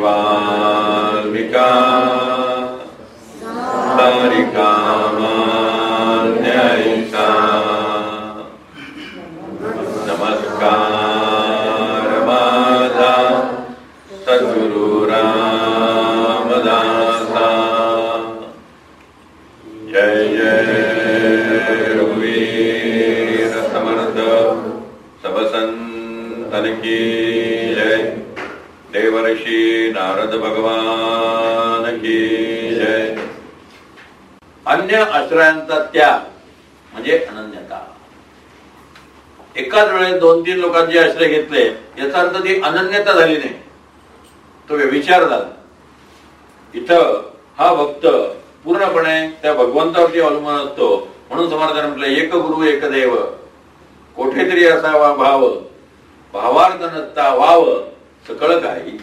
वाल्मिका सारिका मान्यैषा नमस्कार माझा सद्गुरु रामदासा जय जय रघुवीर समर्थ सब संतन की जय देवर्षि नारद भगवान की जय। अन्य आश्रयांचा त्याग म्हणजे अनन्यता। एकाच वेळेस 2-3 लोकांचे आश्रय घेतले याचा अर्थ ती अनन्यता झाली नाही, तो व्यभिचार झाला। इथं हा भक्त पूर्णपणे त्या भगवंतावरती अवलंबून असतो, म्हणून समर्थाने म्हटलं एक गुरु एक देव, कोठेतरी असावा भाव, भावार्थ नसता वाव सकळ काही।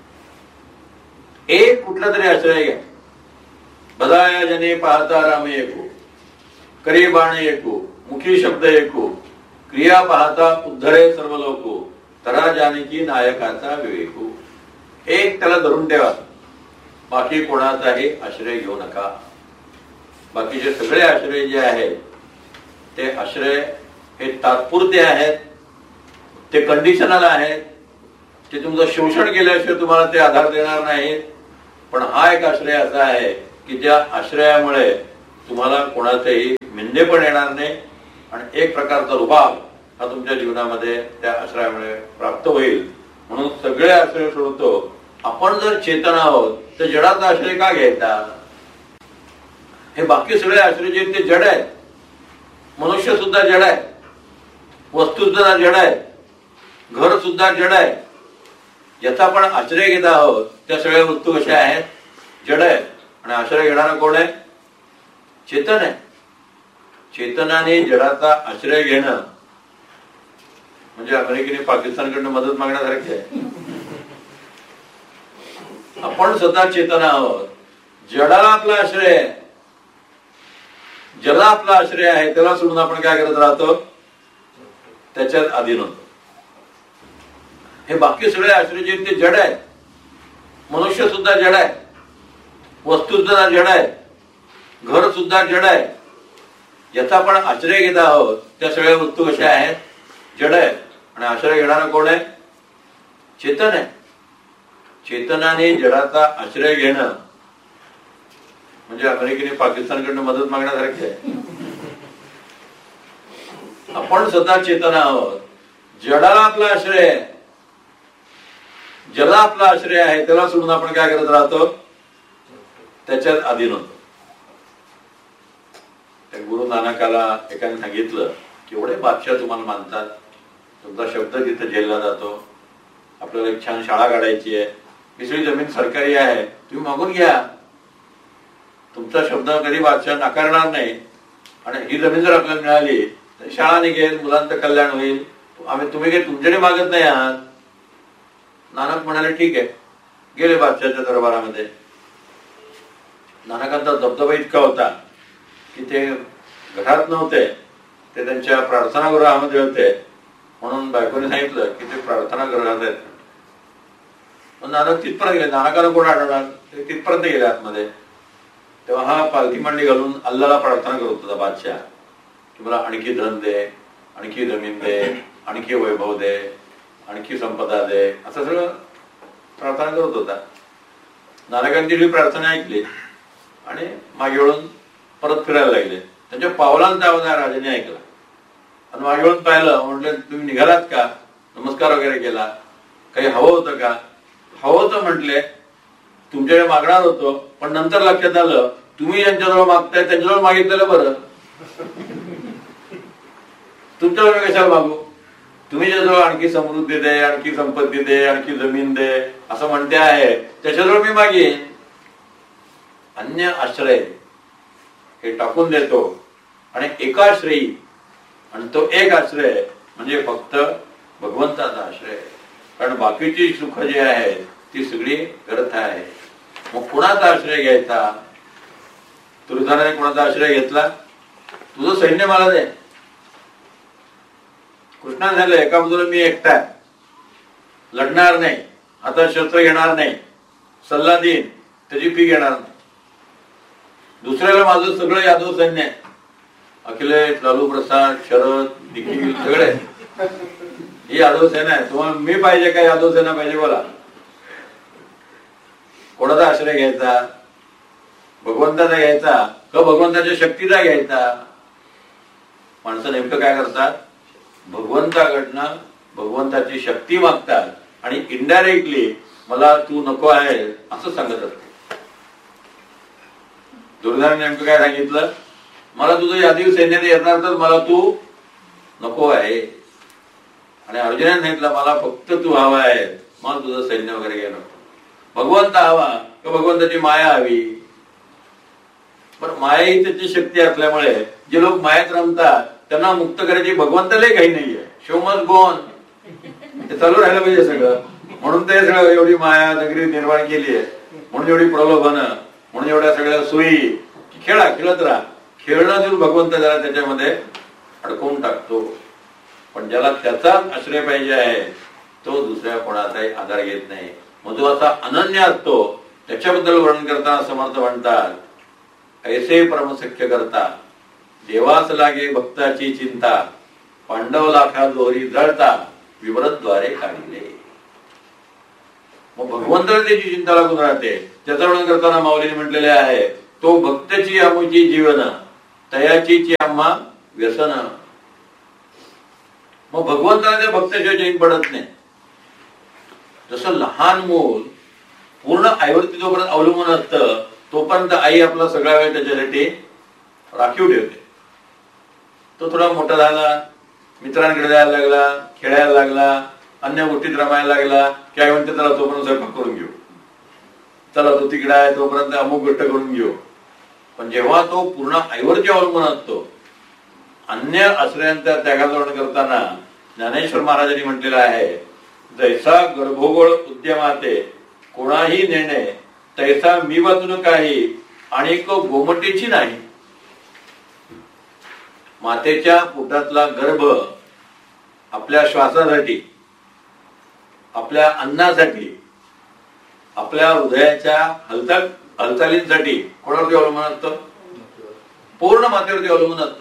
एक कुठला तरी आश्रय घ्या। बदाया जने पाहता राम एको, करी बाण एको, मुखी शब्द एको, क्रिया पाहता उद्धरे सर्व लोको, तरा जानकी नायकाचा विवेको। एक त्याला धरून ठेवा, बाकी कोणाचाही आश्रय घेऊ नका। बाकीचे सगळे आश्रय जे आहेत ते आश्रय हे तात्पुरते आहेत, ते कंडिशनल आहेत, ते तुमचं शोषण केल्याशिवाय तुम्हाला ते आधार देणार नाहीत। पण हा एक आश्रय असा आहे की ज्या आश्रयामुळे तुम्हाला कोणाचेही मिंदे पण येणार नाही आणि एक प्रकारचा रुबाब हा तुमच्या जीवनामध्ये त्या आश्रयामुळे प्राप्त होईल। म्हणून सगळे आश्रय सोडतो। आपण जर चेतन आहोत तर जडाचा आश्रय का घ्यायचा? हे बाकी सगळे आश्रय जे ते जड आहेत, मनुष्य सुद्धा जड आहे, वस्तू सुद्धा जड आहे, घर सुद्धा जड आहे। याचा आपण आश्रय घेत आहोत त्या सगळ्या वस्तू कशा आहेत? जड आहेत। आणि आश्रय घेणारा कोण आहे? चेतन आहे। चेतनाने जडाचा आश्रय घेणं म्हणजे अमेरिकेने पाकिस्तानकडनं मदत मागण्यासारखे आहे। आपण स्वतः चेतन आहोत, जडाला आपला आश्रय आहे, ज्याला आपला आश्रय आहे त्याला सोडून आपण काय करत राहतो? त्याच्यात अधीन होतो। हे बाकी सगळे आश्रय जे ते जड आहेत, मनुष्य सुद्धा जड आहे, वस्तू सुद्धा जड आहे, घर सुद्धा जड आहे। याचा आपण आश्रय घेत आहोत त्या सगळ्या वस्तू कशा आहेत? जड आहेत। आणि आश्रय घेणारा कोण आहे? चेतन आहे। चेतनाने जडाचा आश्रय घेणं म्हणजे अमेरिकेने पाकिस्तानकडनं मदत मागण्यासारखे आहे। आपण स्वतः चेतन आहोत, जडाला आपला आश्रय आहे, ज्याला आपला आश्रय आहे त्याला सोडून आपण काय करत राहतो? त्याच्यात अधीन होतो। गुरु नानकाला एकाने सांगितलं की एवढे बादशाह तुम्हाला मानतात, तुमचा शब्द तिथे झेलला जातो, आपल्याला एक छान शाळा काढायची आहे, ही सगळी जमीन सरकारी आहे, तुम्ही मागून घ्या, तुमचा शब्द कधी बादशाह नाकारणार नाही। आणि ही जमीन जर आपल्याला मिळाली तर शाळा निघेल, मुलांचं कल्याण होईल, तुम्ही काही तुमच्याकडे मागत नाही आहात। नानक म्हणाले ठीक आहे, गेले बादशाहच्या दरबारामध्ये। नानकांचा दबदबा इतका होता की ते घरात नव्हते, ते त्यांच्या प्रार्थनागृहामध्ये होते, म्हणून बायकोने सांगितलं की ते प्रार्थनागृहात आहेत। नानक तिथपर्यंत गेले, नानकाला कोण आढळणार, ते तिथपर्यंत गेले आतमध्ये। तेव्हा हा पालथी मांडी घालून अल्लाला प्रार्थना करत होता बादशाह की मला आणखी धन दे, आणखी जमीन दे, आणखी वैभव दे, आणखी संपदा दे, असं सगळं प्रार्थना करत होता। नानकांची ही प्रार्थना ऐकली आणि मागे वळून परत फिरायला लागले। त्यांच्या पावलांचा आवाज राजाने ऐकला आणि मागे वळून पाहिलं, म्हटलं तुम्ही निघालात का? नमस्कार वगैरे केला, काही हवं होतं का? हवं होतं म्हटले, तुमच्याकडे मागणार होतो, पण नंतर लक्षात आलं तुम्ही ज्यांच्याजवळ मागताय त्यांच्याजवळ मागितलेलं बरं, तुमच्याजवळ कशाला मागू? तुम्ही ज्याजवळ आणखी समृद्धी दे, आणखी संपत्ती दे, आणखी जमीन दे असं म्हणते आहे, त्याच्याजवळ मी मागेन। अन्य आश्रय हे टाकून देतो आणि एकाश्रयी, आणि तो एक आश्रय म्हणजे फक्त भगवंताचा आश्रय। कारण बाकीची सुख जी आहेत ती सगळी व्यर्थ आहे। मग कुणाचा आश्रय घ्यायचा? दुर्योधनाने कुणाचा आश्रय घेतला? तुझं सैन्य मला दे। कृष्णा झालं एका बाजूला मी एकटा लढणार नाही, आता शस्त्र घेणार नाही, सल्ला देईन त्याची फी घेणार नाही. दुसऱ्याला माझं सगळं यादव सैन्य आहे, अखिलेश, लालू प्रसाद, शरद, निखिल सगळे ही यादव सेना आहे. तुम्हाला मी पाहिजे का यादव सेना पाहिजे? बोला. कोणाचा आश्रय घ्यायचा? भगवंताचा घ्यायचा का भगवंताच्या शक्तीचा घ्यायचा? माणसं नेमकं काय करतात? भगवंताकडनं भगवंताची शक्ती मागतात आणि इनडायरेक्टली मला तू नको आहे असं सांगत असते. दुर्योधनाने नेमकं काय सांगितलं? मला तुझं यादव सैन्यात येणार तर मला तू नको आहे. आणि अर्जुनाने सांगितलं मला फक्त तू हवा आहे, मला तुझं सैन्य वगैरे घे नको. भगवंत हवा का भगवंताची माया हवी? पण माया ही त्याची शक्ती असल्यामुळे जे लोक मायात रमतात त्यांना मुक्त करायची भगवंतालाही काही नाहीये. शो मस्ट गो ऑन, ते चालू राहिलं पाहिजे सगळं. म्हणून ते सगळं एवढी माया नगरी निर्माण केली आहे, म्हणून एवढी प्रलोभनं, म्हणून एवढ्या सगळ्या सोयी. खेळा, खेळत राहा. खेळणं देऊन भगवंत जरा त्याच्यामध्ये अडकवून टाकतो. पण ज्याला त्याचाच आश्रय पाहिजे आहे तो दुसऱ्या कोणाचाही आधार घेत नाही. मग जो असा अनन्य असतो त्याच्याबद्दल वर्णन करताना समर्थ म्हणतात, ऐसे परमसख्य करता देवास लागे भक्ताची चिंता, पांडव लाखा दोरी जळता विव्रतद्वारे काढले. मग भगवंताला त्याची चिंता लागून राहते. त्याचं वर्णन करताना माऊलीने म्हटलेले आहे, तो भक्ताची आमुची जीवन तयाची आम्हा व्यसन. मग भगवंताला त्या भक्ताशिवाय चैन पडत नाही. जसं लहान मूल पूर्ण आईवरती जोपर्यंत अवलंबून असतं तोपर्यंत आई आपला सगळा वेळ त्याच्यासाठी राखीव ठेवते. तो थोडा मोठा झाला, मित्रांकडे जायला लागला, खेळायला लागला, अन्य गोष्टीत रमायला लागला, काय म्हणते त्याला तोपर्यंत स्वयंपाक करून घेऊ, चला तो तिकडे आहे तोपर्यंत अमुक गोष्ट करून घेऊ. पण जेव्हा तो पूर्ण आईवरती अवलंबून असतो, अन्य आश्रयांचा त्यागाचं वर्णन करताना ज्ञानेश्वर महाराजांनी म्हटलेलं आहे, जैसा गर्भोगोळ उद्यमाते कोणाही नेणे, तैसा मी बाजून काही आणि गोमटीची नाही. मातेच्या पोटातला गर्भ आपल्या श्वासासाठी, आपल्या अन्नासाठी, आपल्या हृदयाच्या हालचालींसाठी कोणावरती अवलंबून असतं? पूर्ण मातेवरती अवलंबून असतं.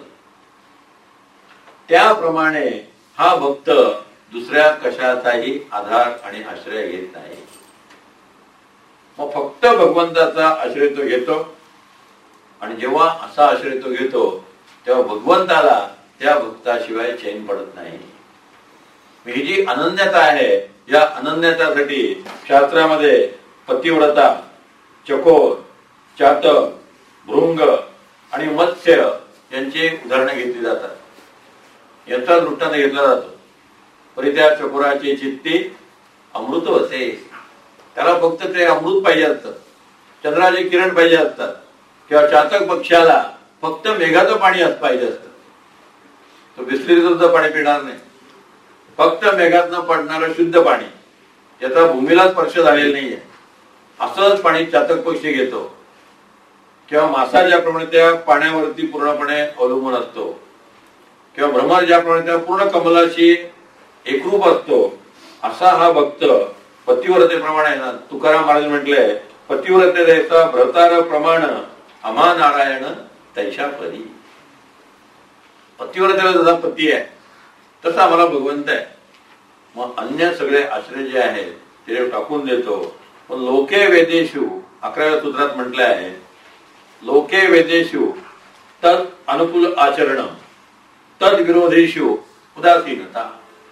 त्याप्रमाणे हा भक्त दुसऱ्या कशाचाही आधार आणि आश्रय घेत नाही. मग फक्त भगवंताचा आश्रय तो घेतो. आणि जेव्हा असा आश्रय तो घेतो तेव्हा भगवंताला त्या भक्ताशिवाय चैन पडत नाही. ही जी अनन्यता आहे, या अनन्यतासाठी शास्त्रामध्ये पतिव्रता, चकोर, चातक, भृंग आणि मत्स्य यांची उदाहरणं घेतली जातात. याचा दृष्टांत घेतला जातो. परित्या चकोराची चित्ती अमृत वसे. त्याला फक्त ते अमृत पाहिजे असतं, चंद्राचे किरण पाहिजे असतात. किंवा चातक पक्षाला फक्त मेघाचं पाणी पाहिजे असतं. तो बिस्लरीचं पाणी पिणार नाही. फक्त मेघातनं पडणारं शुद्ध पाणी, ज्याचा भूमीला स्पर्श झालेला नाहीये, असंच पाणी चातक पक्षी घेतो. किंवा मासा ज्याप्रमाणे त्या पाण्यावरती पूर्णपणे अवलंबून असतो, किंवा भ्रमर ज्याप्रमाणे त्या पूर्ण कमलाशी एकरूप असतो, असा हा भक्त पतिव्रतेप्रमाणे आहे ना. तुकाराम महाराज म्हटलंय, पतिव्रते द्यायचा भ्रतार प्रमाण अमा नारायण तैशा परी. पतिव्रतेला जसा पती आहे तसा आम्हाला भगवंत आहे. मग अन्य सगळे आश्रय जे आहेत ते टाकून देतो. पण लोके वेदेशु 11व्या सूत्रात म्हटलं आहे, लोके वेदेशु तद अनुकूल आचरण तद विरोधेशु उदासीनता.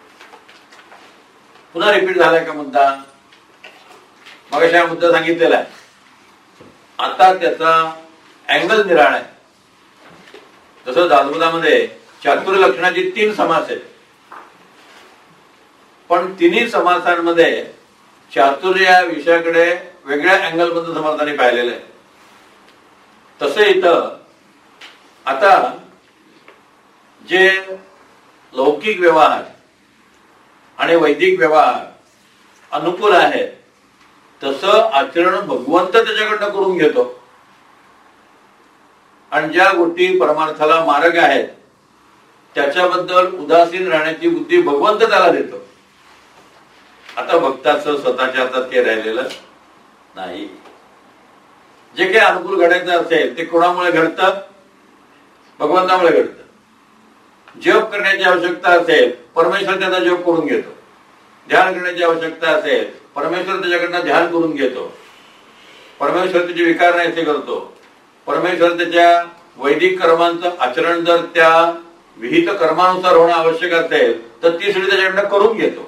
पुन्हा रिपीट झालाय का मुद्दा? मग अशा मुद्दा सांगितलेला आहे. आता त्याचा अँगल निराळा आहे. जसं दासबोधामध्ये चातुर्य लक्षणाचे 3 समास आहेत, पण तिन्ही समासांमध्ये चातुर्य या विषयाकडे वेगळ्या अँगल मध्ये समर्थाने पाहिलेलं आहे. तसे इथं आता जे लौकिक व्यवहार आणि वैदिक व्यवहार अनुकूल आहेत तसं आचरण भगवंत त्याच्याकडनं करून घेतो. आणि ज्या गोष्टी परमार्थाला मार्ग आहेत त्याच्याबद्दल उदासीन राहण्याची बुद्धी भगवंत त्याला देतो. आता भक्ताचं स्वतःच्या हातात काही राहिलेलं नाही. जे काही अनुकूल घडायचं असेल ते कोणामुळे घडतं? भगवंतामुळे घडतं. जप करण्याची आवश्यकता असेल, परमेश्वर त्याचा जप करून घेतो. ध्यान करण्याची आवश्यकता असेल, परमेश्वर त्याच्याकडनं ध्यान करून घेतो. परमेश्वर त्याचे विकार नाहीसे करतो. परमेश्वर त्याच्या वैदिक कर्मांचं आचरण जर त्या विहित कर्मानुसार होणं आवश्यक असेल तर ती सगळी त्याच्याकडनं करून घेतो.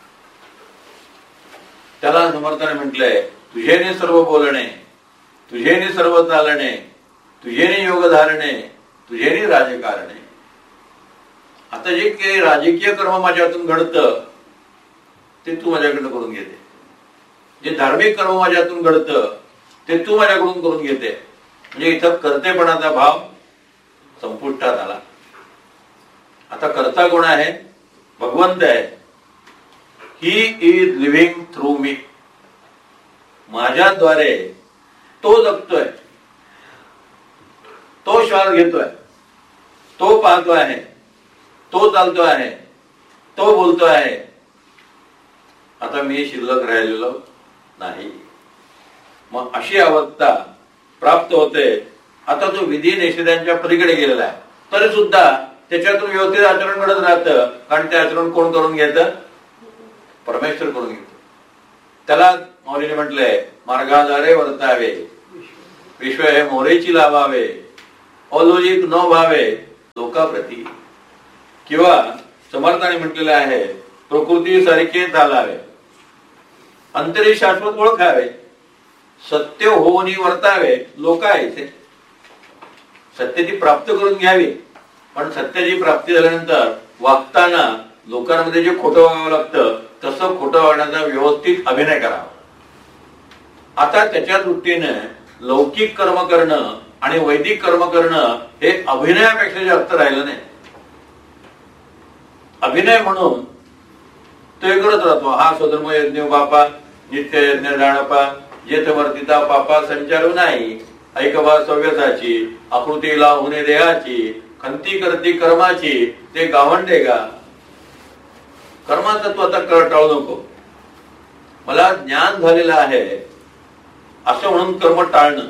त्याला समर्थाने म्हटलंय, तुझेने सर्व बोलणे, तुझेने सर्व चालणे, तुझेने योग धारणे, तुझेने राजकारणे. आता जे काही राजकीय कर्म माझ्यातून घडतं ते तू माझ्याकडनं करून घेते. जे धार्मिक कर्म माझ्यातून घडतं ते तू माझ्याकडून करून घेते. म्हणजे इथं कर्तेपणाचा भाव संपुष्टात आला. आता कर्ता कोण आहे? भगवंत आहे. ही इज लिव्हिंग थ्रू मी. माझ्याद्वारे तो जगतोय, तो श्वास घेतोय, तो पाहतो आहे, तो चालतो आहे, तो बोलतो आहे. आता मी शिल्लक राहिलेलो नाही. मग अशी अवस्था प्राप्त होते. आता तो विधी निषेधांच्या पलीकडे गेलेला आहे, तरी सुद्धा त्याच्यातून व्यवस्थित आचरण घडत राहतं. कारण ते आचरण कोण करून घेतं? परमेश्वर करून घेतो. त्याला मौलीने म्हटलंय, मार्गाद्वारे वर्तावे, विश्व हे मोरेची लावावे, अलोजिक न व्हावे लोकाप्रती. किंवा समर्थाने म्हटलेलं आहे, प्रकृती सारखे चालावे, अंतरी शाश्वत ओळखावे, सत्य होऊन वर्तावे लोक आहे. सत्याची प्राप्त करून घ्यावी, पण सत्याची प्राप्ती झाल्यानंतर वागताना लोकांमध्ये जे खोटं वागावं लागतं तसं खोटं वागण्याचा व्यवस्थित अभिनय करावा. आता त्याच्या दृष्टीने लौकिक कर्म करणं आणि वैदिक कर्म करणं हे अभिनयापेक्षा जास्त राहिलं नाही. अभिनय म्हणून तो करत राहतो. हा स्वधर्म यज्ञ बापा, नित्य यज्ञ जाणपा, जेतवर्तिता पापा संचारू नाही, ऐकवा सव्यताची, आकृती लावणे देहाची, खंती करती कर्माची, ते गावंडे गा. कर्माचं तू आता टाळू नको. मला ज्ञान झालेलं आहे असं म्हणून कर्म टाळणं,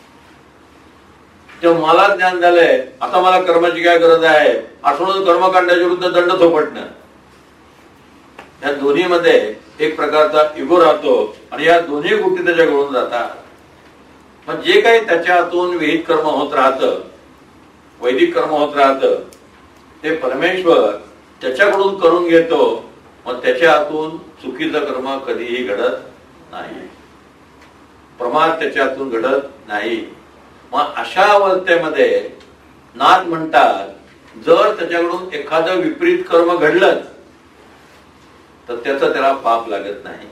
जेव्हा मला ज्ञान झालंय आता मला कर्माची काय गरज आहे असं म्हणून कर्मकांडाच्या विरुद्ध दंड थोपटणं, या दोन्ही मध्ये एक प्रकारचा इगो राहतो आणि या दोन्ही गोष्टी त्याच्याकडून जातात. मग जे काही त्याच्या हातून विहित कर्म होत राहतं, वैदिक कर्म होत राहतं, ते परमेश्वर त्याच्याकडून करून घेतो. मग त्याच्या हातून चुकीचं कर्म कधीही घडत नाही, प्रमाद त्याच्या हातून घडत नाही. मग अशा अवस्थेमध्ये नाथ म्हणतात, जर त्याच्याकडून एखादं विपरीत कर्म घडलं तर त्याचं त्याला पाप लागत नाही.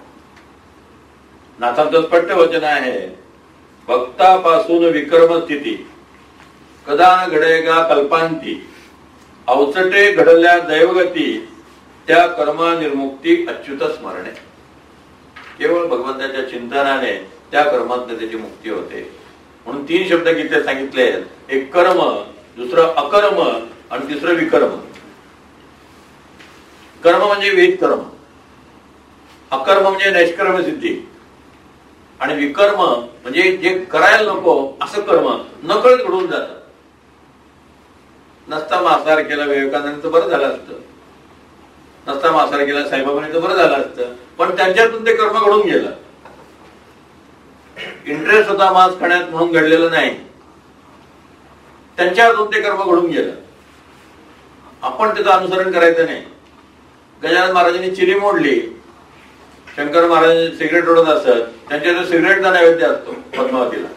नाथांचं स्पष्ट वचन आहे, भक्तापासून विकर्म स्थिती कदा न घडेगा कल्पांती, अवचटे घडल्या दैवगती, त्या कर्मा निर्मुक्ती अच्युत स्मरणे. केवळ भगवंताच्या चिंतनाने त्या कर्मात त्याची मुक्ती होते. म्हणून 3 शब्द गीतेत सांगितले, एक कर्म, दुसरं अकर्म आणि तिसरं विकर्म. कर्म म्हणजे विहित कर्म, अकर्म म्हणजे नैष्कर्म सिद्धी, आणि विकर्म म्हणजे जे करायला नको असं कर्म नकळत घडून जातं. नसता मांसाहार केला विवेकानंदांचं बरं झालं असतं, नसता मांसाहार केला साईबाबांचं बरं झालं असतं, पण त्यांच्यातून ते कर्म घडून गेलं. इंटरेस्ट होता मांस खाण्यात म्हणून घडलेलं नाही, त्यांच्या हातून ते कर्म घडून गेलं. आपण त्याचं अनुसरण करायचं नाही. गजानन महाराजांनी चिरी मोडली, शंकर महाराज सिगरेट ओढत असत, त्यांच्या सिगरेटचा नैवेद्य असतो पद्मावतीला.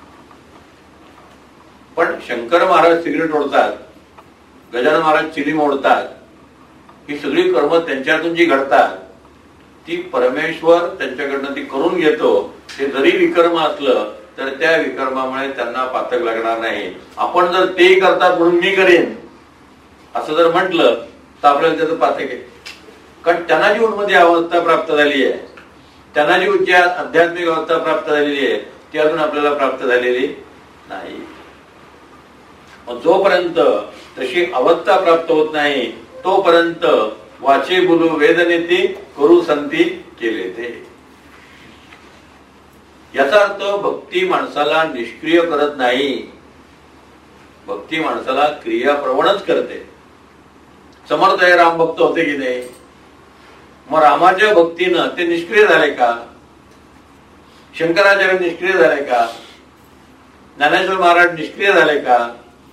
पण शंकर महाराज सिगरेट ओढतात, गजानन महाराज चिरी मोडतात, ही सगळी कर्म त्यांच्यातून जी घडतात ती परमेश्वर त्यांच्याकडनं ती करून घेतो. ते जरी विकर्म असलं तर त्या विकर्मामुळे त्यांना पातक लागणार नाही. आपण जर तेही करतात म्हणून मी करेन असं जर म्हटलं तर आपल्याला त्याचं पातक आहे. कारण त्यांना जी उन्मती अवस्था प्राप्त झाली आहे, त्यांना जी उच्च आध्यात्मिक अवस्था प्राप्त झालेली आहे ती अजून आपल्याला प्राप्त झालेली नाही. जोपर्यंत तशी अवस्था प्राप्त होत नाही तोपर्यंत वाचे बोलू वेदनेती करू संती केले ते. याचा अर्थ भक्ती माणसाला निष्क्रिय करत नाही, भक्ती माणसाला क्रियाप्रवणच करते. समर्थ हे राम भक्त होते की नाही? मग रामाच्या भक्तीनं ते निष्क्रिय झाले का? शंकराचार्य निष्क्रिय झाले का? ज्ञानेश्वर महाराज निष्क्रिय झाले का?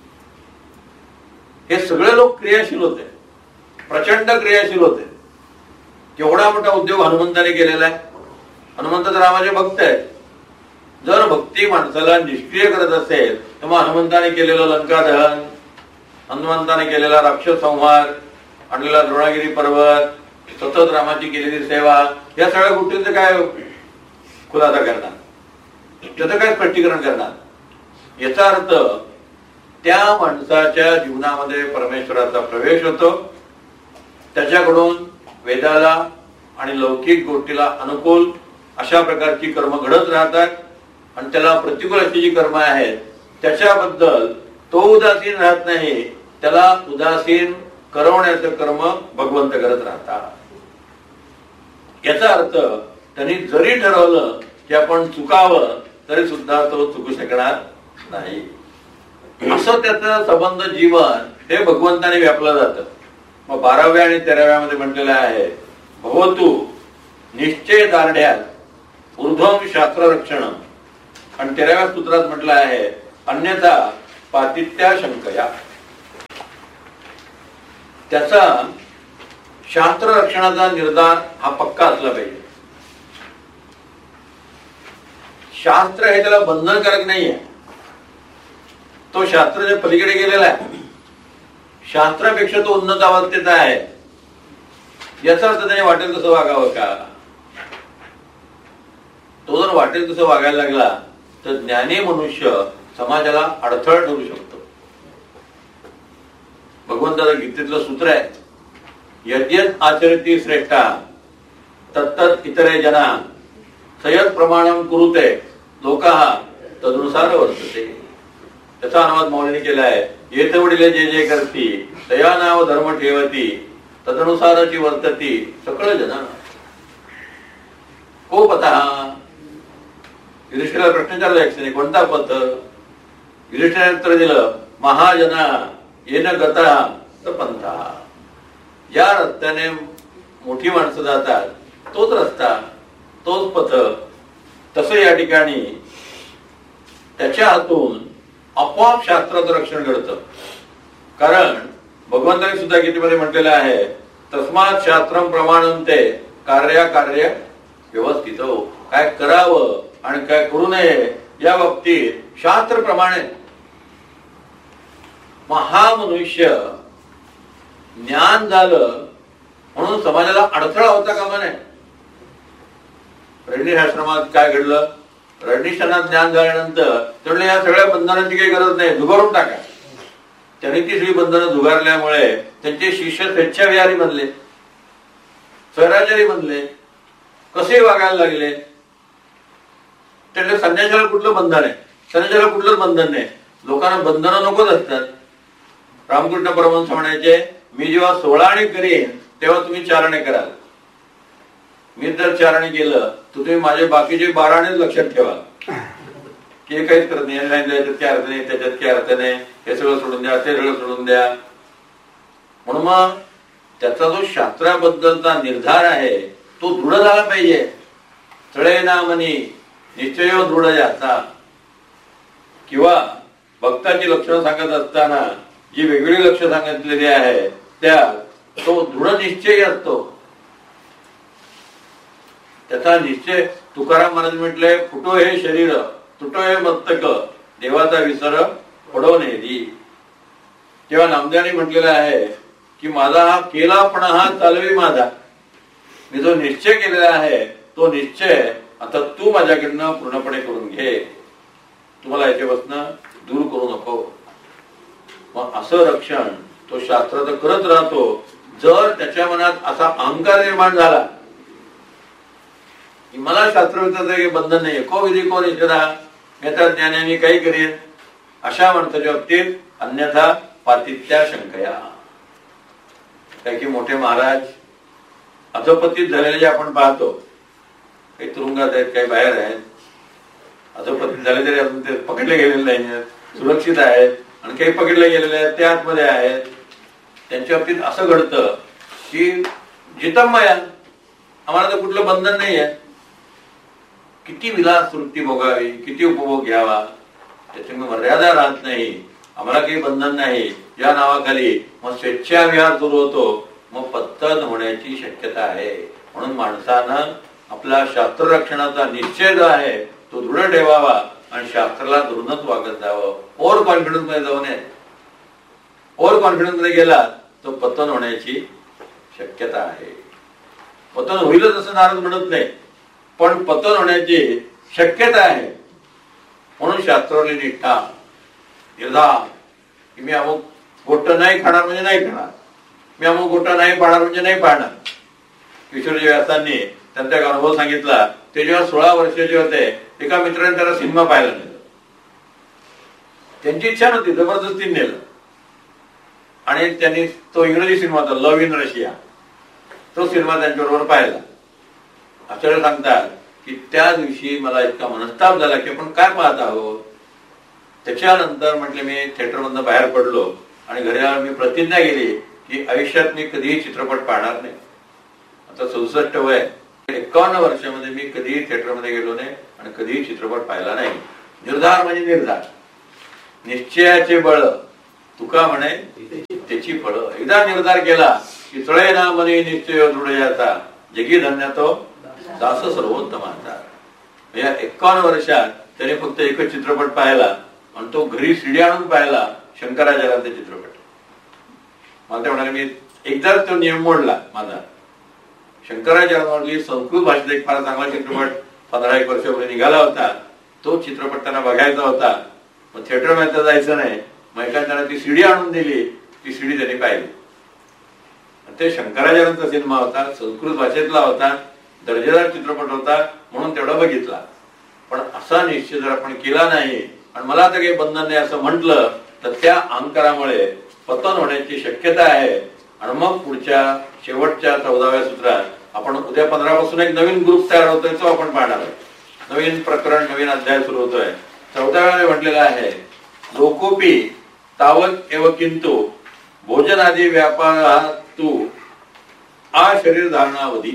हे सगळे लोक क्रियाशील होते, प्रचंड क्रियाशील होते. केवढा मोठा उद्योग हनुमंताने केलेला आहे. हनुमंत तर रामाचे भक्त आहेत. जर भक्ती माणसाला निष्क्रिय करत असेल तर मग हनुमंताने केलेलं लंका दहन, हनुमंताने केलेला राक्षस संहार, आणलेला द्रोणागिरी पर्वत, सतत रामाची केलेली सेवा, या सगळ्या गोष्टींचं काय खुलासा करणार, त्याचं काय स्पष्टीकरण करणार? याचा अर्थ त्या माणसाच्या जीवनामध्ये परमेश्वराचा प्रवेश होतो. त्याच्याकडून वेदाला आणि लौकिक गोष्टीला अनुकूल अशा प्रकारची कर्म घडत राहतात आणि त्याला प्रतिकूल अशी जी कर्म आहेत त्याच्याबद्दल तो उदासीन राहत नाही, त्याला उदासीन करवण्याचं कर्म भगवंत करत राहतात. याचा अर्थ त्यांनी जरी ठरवलं की आपण चुकावं तरी सुद्धा तो चुकू शकणार नाही. असं त्याचं संबंध जीवन हे भगवंताने व्यापलं जातं. मग 12व्या आणि 13व्या मध्ये म्हटलेलं आहे, भवतु निश्चय दार्ढ्यात ऊर्ध्वम शास्त्र रक्षण. आणि 13व्या सूत्रात म्हटलं आहे, अन्यथा पातित्या शंकया. त्याचा शास्त्र रक्षणाचा निर्धार हा पक्का असला पाहिजे. शास्त्र हे त्याला बंधनकारक नाहीये, तो शास्त्राच्या पलीकडे गेलेला आहे. शास्त्रापेक्षा तो उन्नत अवस्थेत आहे. याचा अर्थ त्याने वाटेल तसं वागावं का? तो जर वाटेल तसं वागायला लागला तर ज्ञानी मनुष्य समाजाला अडथळा ठरू शकतो. भगवंताचं गीतेतलं सूत्र आहे, यद्यत आचरती श्रेष्ठा तत्तत इतरे जना सयत प्रमाणम कुरुते लोकाः तदनुसार वर्तते. त्याचा अनुवाद मौलीने केला आहे, येत वडिले जे जे करती दया नाव धर्म ठेवती तदनुसाराची वर्तती सकळ जना. को पथ? युधिष्ठिराला प्रश्न विचारला यक्षाने, कोणता पथ? युधिष्ठिराने उत्तर दिलं, महाजना येन गता तर पंथा. ज्या रस्त्याने मोठी माणसं जातात तोच रस्ता, तोच पथ. तसं या ठिकाणी त्याच्या हातून आपोआप शास्त्राचं रक्षण घडतं. कारण भगवंताने सुद्धा गीतेमध्ये म्हटलेलं आहे, तस्मात शास्त्रम प्रमाणन्ते कार्य व्यवस्थित. काय करावं आणि काय करू नये या बाबतीत शास्त्र प्रमाणे. मग हा मनुष्य ज्ञान झालं म्हणून समाजाला अडथळा होता कामा नये. रणनीश आश्रमात काय घडलं? रणनीशांना ज्ञान झाल्यानंतर त्यामुळे या सगळ्या बंधनांची काही गरज नाही, झुगारून टाका. त्यांनी ती सगळी बंधनं झुगारल्यामुळे त्यांचे शिष्य स्वेच्छाविहारी बनले, स्वैराचारी बनले, कसे वागायला लागले. त्यामुळे संन्यासाला कुठलं बंधन आहे? संन्यासाला कुठलंच बंधन नाही. लोकांना बंधनं नकोच असतात. रामकृष्ण परमहंस म्हणायचे, मी जेव्हा 16 करीन तेव्हा तुम्ही 4 कराल. मी जर 4 केलं तर तुम्ही माझे बाकीचे 12 लक्षात ठेवा की हे काहीच करत नाही, याच्यात काय अर्थ नाही, त्याच्यात काय अर्थ नाही, हे सगळं सोडून द्या, ते सगळं सोडून द्या. म्हणून मग त्याचा जो शास्त्राबद्दलचा निर्धार आहे तो दृढ झाला पाहिजे. चळे ना मनी निश्चय दृढ जाता. किंवा भक्ताची लक्षणं सांगत असताना जी वेगवेगळी लक्ष्य सांगितलेली आहे त्यात तो दृढ निश्चय असतो. त्याचा निश्चय तुकाराम महाराज म्हटले, फुटो हे शरीर तुटो हे मस्तक देवाचा विसर पडो नेदी. तेव्हा नामदेवाने म्हटलेलं आहे की माझा हा केला पण हा चालवी माझा. मी जो निश्चय केलेला आहे तो निश्चय आता तू माझ्याकडनं पूर्णपणे करून घे, तुम्हाला याच्यापासून दूर करू नको. मग असं रक्षण तो शास्त्राचं करत राहतो. जर त्याच्या मनात असा अहंकार निर्माण झाला की मला शास्त्रविचाराचं काही बंधन नाही, को विधी को निषेधा, याचा ज्ञाने मी काही करेन, अशा माणसाच्या बाबतीत अन्यथा पातित्या शंकया. काही की मोठे महाराज अधोपतीत झालेले जे आपण पाहतो, काही तुरुंगात आहेत, काही बाहेर आहेत, अधोपतित झाले तरी अजून ते पकडले गेलेले नाही, सुरक्षित आहेत. आणि काही पकडले गेलेले आहेत ते आतमध्ये आहेत. त्यांच्या बाबतीत असं घडतं की जितमया, आम्हाला तर कुठलं बंधन नाही आहे. किती विलास वृत्ती भोगावी, किती उपभोग घ्यावा, त्याच्यामुळे मर्यादा राहत नाही. आम्हाला काही बंधन नाही या नावाखाली मग स्वेच्छाविहार सुरू होतो, मग पतन होण्याची शक्यता आहे. म्हणून माणसानं आपला शास्त्ररक्षणाचा निश्चय जो आहे तो दृढ ठेवावा आणि शास्त्राला धरूनच वागत जावं. ओव्हर कॉन्फिडन्स मध्ये जाऊ नये. ओव्हर कॉन्फिडन्स मध्ये गेला तो पतन होण्याची शक्यता आहे. पतन होईलच असं नारद म्हणत नाही, पण पतन होण्याची शक्यता आहे. म्हणून शास्त्रावरली निष्ठा, निर्धार की मी अमुक गोष्ट नाही खाणार म्हणजे नाही खाणार, मी अमुक गोष्ट नाही पाहणार म्हणजे नाही पाहणार. किशोरजी व्यासांनी त्यांचा एक अनुभव सांगितला. ते जेव्हा 16 वर्षाचे होते, एका मित्राने त्याला सिनेमा पाहायला नेलं. त्यांची इच्छा नव्हती, जबरदस्ती नेलं. आणि त्यांनी तो इंग्रजी सिनेमा होता, लव्ह इन रशिया, तो सिनेमा त्यांच्याबरोबर पाहिला. आचार्य सांगतात की त्या दिवशी मला इतका मनस्ताप झाला की आपण काय पाहत आहोत. त्याच्यानंतर म्हटले मी थिएटर मधून बाहेर पडलो आणि घरी आल्यावर मी प्रतिज्ञा केली की आयुष्यात मी कधीही चित्रपट पाहणार नाही. आता 64 वय, 51 वर्षामध्ये मी कधीही थिएटरमध्ये गेलो नाही आणि कधीही चित्रपट पाहिला नाही. निर्धार म्हणजे निर्धार, निश्चयाचे बळ, तुका म्हणे त्याची फळ. एकदा निर्धार केला की चळे ना मने निश्चय दृढ याचा, जगी धन्य तो दास सर्वोत्तमाचा. या 51 वर्षात त्याने फक्त एकच चित्रपट पाहिला आणि तो घरी सीडी आणून पाहिला, शंकराचार्यांचा चित्रपट. मला ते म्हणाले मी एकदा तो नियम मोडला माझा. शंकराचार्यांवरली संस्कृत भाषेत एक फार चांगला चित्रपट 15-1 वर्षापूर्वी निघाला होता. तो चित्रपट त्यांना बघायचा होता. मग थिएटरमध्ये तर जायचं नाही, मग एका त्यांना ती सीडी आणून दिली, ती सीडी त्यांनी पाहिली. ते शंकराचार्यांचा सिनेमा होता, संस्कृत भाषेतला होता, दर्जेदार चित्रपट होता, म्हणून तेवढा बघितला. पण असा निश्चय जर आपण केला नाही आणि मला तर काही बंधन नाही असं म्हटलं तर त्या अहंकारामुळे पतन होण्याची शक्यता आहे. आणि मग पुढच्या शेवटच्या 14व्या सूत्रात आपण उद्या 15 पासून एक नवीन ग्रुप तयार होतोय, तो आपण पाहणार आहे. नवीन प्रकरण, नवीन अध्याय सुरू होतोय. 14व्या म्हटलेला आहे लोकोपी तावत एव किंतु भोजन आदी व्यापार तू आ शरीर धारणावधी.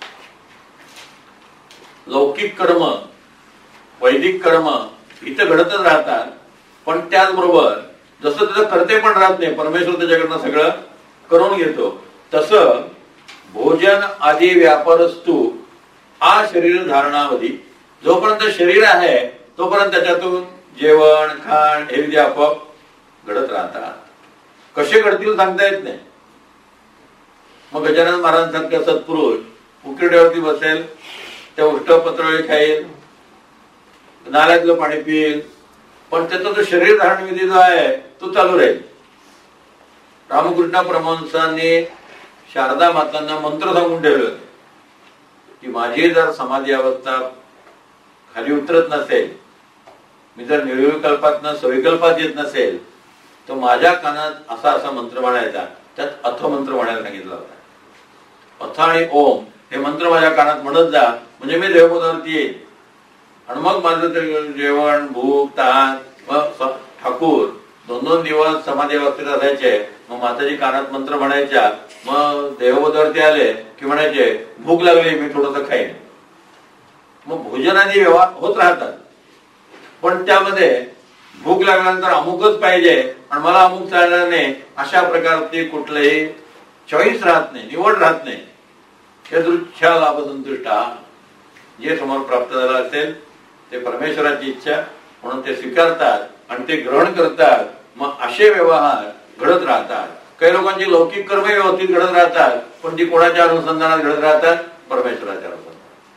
लौकिक कर्म, वैदिक कर्म इथं घडतच राहतात, पण त्याचबरोबर जसं त्याचं कर्ते पण राहत नाही, परमेश्वर त्याच्याकडनं सगळं करून घेतो, तसं भोजन आदी व्यापारस्तू आ शरीर धारणावधी. जोपर्यंत शरीर आहे तोपर्यंत त्याच्यातून जेवण खाण हे विधी आपोआप घडत राहतात. कसे घडतील सांगता येत नाही. मग गजानन महाराजांसारखा सत्पुरुष उकिरड्यावरती बसेल, त्या उष्टपत्रळे खाईल, नाल्यातलं पाणी पिईल, पण त्याचा जो शरीर धारण विधी जो आहे तो चालू राहील. रामकृष्ण परमहंसांनी शारदा मातांना मंत्र सांगून ठेवले होते की माझी जर समाधी अवस्था खाली उतरत नसेल, मी जर निर्विकल्पातनं सविकल्पात येत नसेल, तर माझ्या कानात असा असा मंत्र म्हणायचा. त्यात अथ मंत्र म्हणायला सांगितला होता. अथ आणि ओम हे मंत्र माझ्या कानात म्हणत जा, म्हणजे मी देवपदावरती येईल. आणि मग माझं ते जेवण भूक तहान, मग ठाकूर 2-2 दिवस समाधी अवस्थेत असायचे. मग माताजी कानात मंत्र म्हणायच्या, मग देवपदावरती आले की म्हणायचे भूक लागली मी थोडंसं खाईन. मग भोजनादी व्यवहार होत राहतात, पण त्यामध्ये भूक लागल्यानंतर अमुकच पाहिजे आणि मला अमुक चालणार नाही अशा प्रकारचे कुठलेही चॉईस राहत नाही, निवड राहत नाही. यदृच्छा लाभ संतुष्टा, जे समोर प्राप्त झालं असेल ते परमेश्वराची इच्छा म्हणून ते स्वीकारतात आणि ते ग्रहण करतात. मग असे व्यवहार घडत राहतात. काही लोकांची लौकिक कर्म व्यवस्थित घडत राहतात, पण ती कोणाच्या अनुसंधानात घडत राहतात? परमेश्वराच्या अनुसंधानात.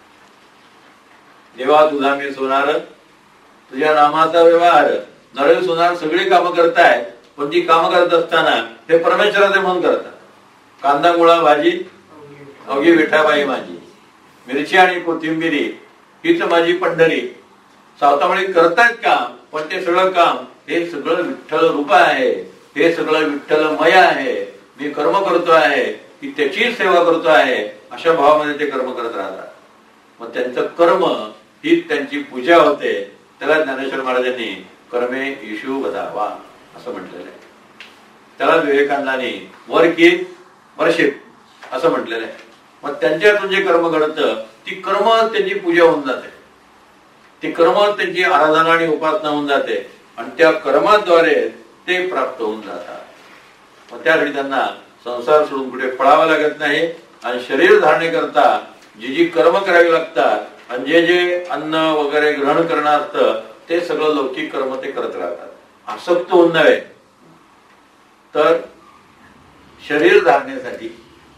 देवा तुझा मी सोनार, तुझ्या नामाचा व्यवहार, नळे सोनार सगळी कामं करतायत, पण ती कामं करत असताना हे परमेश्वराचे म्हणून करतात. कांदा मुळा भाजी अवघी विठाबाई माझी, मिरची आणि कोथिंबिरी हीच माझी पंढरी. सावतामळी करतायत काम, पण ते सगळं काम हे सगळं विठ्ठल रूप आहे, हे सगळं विठ्ठलमय आहे. मी कर्म करतो आहे की त्याची सेवा करतो आहे अशा भावामध्ये ते कर्म करत राहतात. मग त्यांचं कर्म ही त्यांची पूजा होते त्याला ज्ञानेश्वर महाराजांनी कर्मे ईशू बधावा असं म्हटलेलं आहे. त्याला विवेकानंदांनी वर्कित वर्शिप असं म्हटलेलं आहे. मग त्यांच्यातून जे कर्म घडतं ती कर्म त्यांची पूजा होऊन जाते, ती कर्म त्यांची आराधना आणि उपासना होऊन जाते आणि त्या कर्माद्वारे ते प्राप्त होऊन जातात. मग त्यासाठी त्यांना संसार सोडून कुठे पळावं लागत नाही आणि शरीर धारणे करता जी जी कर्म करावी लागतात आणि जे जे अन्न वगैरे ग्रहण करणं असतं ते सगळं लौकिक कर्म ते करत राहतात. आसक्त होऊन नव्हे तर शरीर धारण्यासाठी,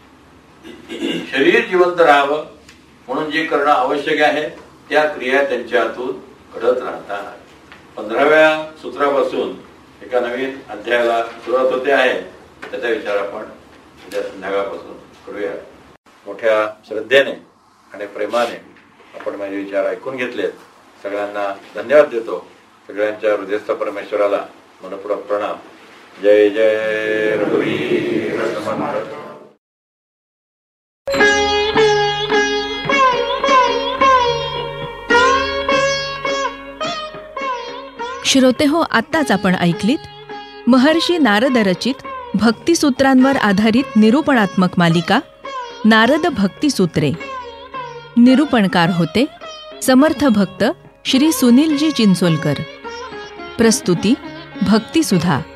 शरीर जिवंत राहावं म्हणून जे करणं आवश्यक आहे त्या क्रिया त्यांच्या हातून घडत राहतात. 15व्या सूत्रापासून एका नवीन अध्यायाला सुरुवात होते आहे. त्याचा विचार आपण उद्या संध्याकाळपासून करूया. मोठ्या श्रद्धेने आणि प्रेमाने आपण माझे विचार ऐकून घेतलेत. सगळ्यांना धन्यवाद देतो. सगळ्यांच्या हृदयस्थ परमेश्वराला मनपूर्वक प्रणाम. जय जय रघुवीर समर्थ. श्रोते हो, आत्ताच आपण ऐकलीत महर्षी नारद रचित भक्तिसूत्रांवर आधारित निरूपणात्मक मालिका नारद भक्तिसूत्रे. निरूपणकार होते समर्थ भक्त श्री सुनीलजी चिंचोलकर. प्रस्तुती भक्तिसुधा.